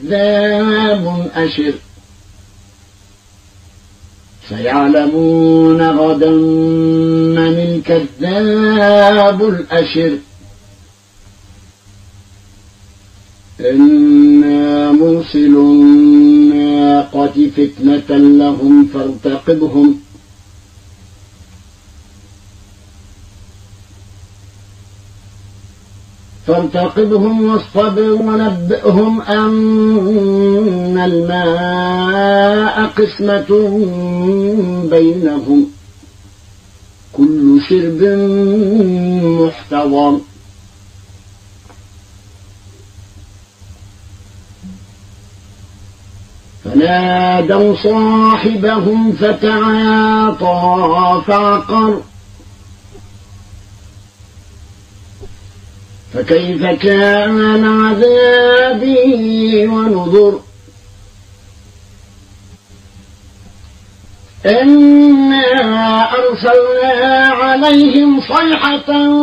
كذاب أشر سيعلمون غدا من الكذاب الأشر إنا مرسل الناقة فتنة لهم فارتقبهم واصطبر ونبئهم أن الماء قسمة بينهم كل شرب محتضر فنادوا صاحبهم فتعاطى فعقر فكيف كان عذابي ونذر إنا أرسلنا عليهم صيحة